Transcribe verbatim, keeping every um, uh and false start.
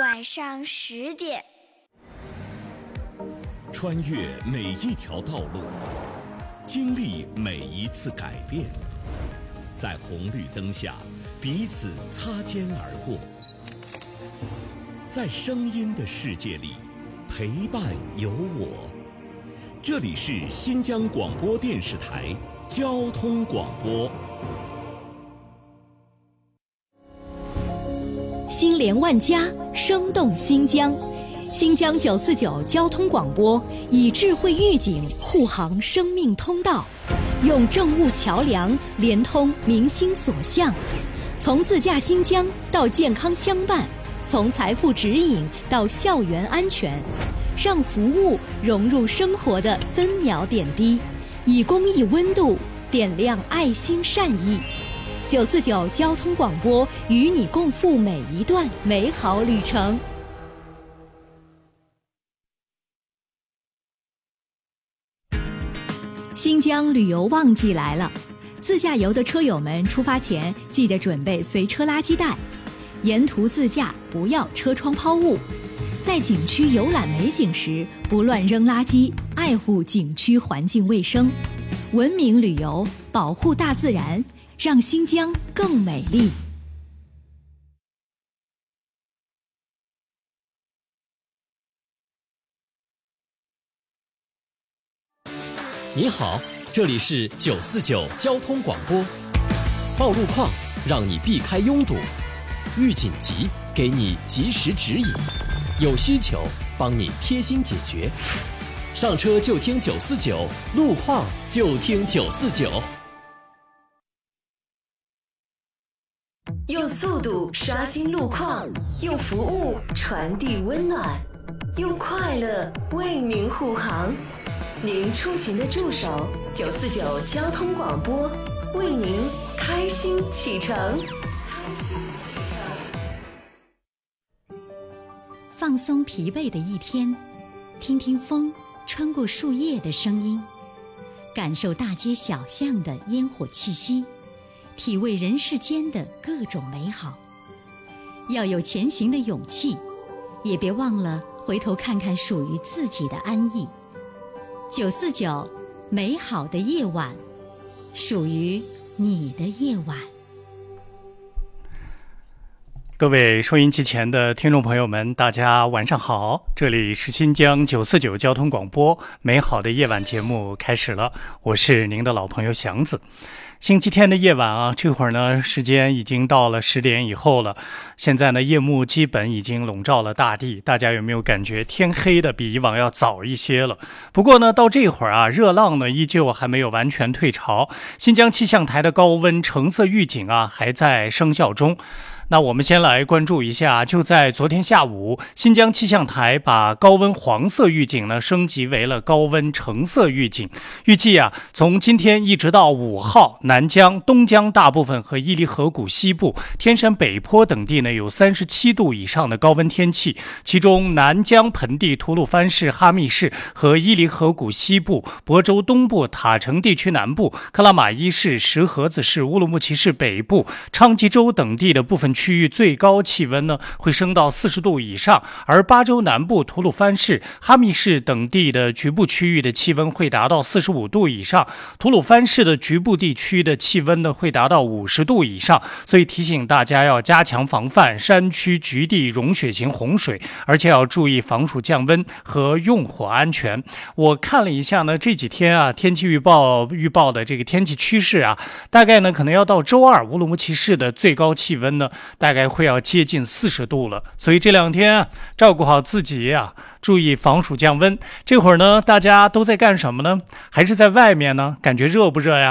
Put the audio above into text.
晚上十点， 穿越每一条道路，经历每一次改变，在红绿灯下彼此擦肩而过，在声音的世界里陪伴有我。这里是新疆广播电视台交通广播。 心连万家，生动新疆。新疆九四九交通广播以智慧预警护航生命通道，用政务桥梁连通民心所向，从自驾新疆到健康相伴，从财富指引到校园安全，让服务融入生活的分秒点滴，以公益温度点亮爱心善意。九四九交通广播与你共赴每一段美好旅程。新疆旅游旺季来了，自驾游的车友们出发前记得准备随车垃圾袋，沿途自驾不要车窗抛物，在景区游览美景时不乱扔垃圾，爱护景区环境卫生，文明旅游，保护大自然，让新疆更美丽。 你好，这里是九四九交通广播。报路况，让你避开拥堵；遇紧急，给你及时指引；有需求，帮你贴心解决。上车就听九四九，路况就听九四九。 用速度刷新路况，用服务传递温暖，用快乐为您护航。您出行的助手，九四九交通广播，为您开心启程。开心启程。 放松疲惫的一天，听听风穿过树叶的声音，感受大街小巷的烟火气息，体味人世间的各种美好。要有前行的勇气，也别忘了回头看看属于自己的安逸。九四九，美好的夜晚，属于你的夜晚。 各位收音机前的听众朋友们，大家晚上好，这里是新疆九四九交通广播，美好的夜晚节目开始了，我是您的老朋友祥子。星期天的夜晚啊，这会儿呢时间已经到了十点以后了，现在呢夜幕基本已经笼罩了大地，大家有没有感觉天黑的比以往要早一些了？不过呢到这会儿啊，热浪呢依旧还没有完全退潮，新疆气象台的高温橙色预警啊还在生效中。那我们先来关注一下，就在昨天下午，新疆气象台把高温黄色预警呢升级为了高温橙色预警。预计啊，从今天一直到五号，南疆、东疆大部分和伊犁河谷西部、天山北坡等地呢有三十七度以上的高温天气，其中南疆盆地吐鲁番市、哈密市和伊犁河谷西部、亳州东部、塔城地区南部、克拉玛依市、石河子市、乌鲁木齐市北部、昌吉州等地的部分区域最高气温呢会升到四十度以上，而巴州南部、吐鲁番市、哈密市等地的局部区域的气温会达到四十五度以上，吐鲁番市的局部地区的气温呢会达到五十度以上，所以提醒大家要加强防范山区局地融雪型洪水，而且要注意防暑降温和用火安全。我看了一下呢，这几天啊天气预报预报的这个天气趋势啊，大概呢可能要到周二，乌鲁木齐市的最高气温呢大概会要接近四十度了，所以这两天啊照顾好自己啊，注意防暑降温。这会儿呢大家都在干什么呢？还是在外面呢？感觉热不热呀？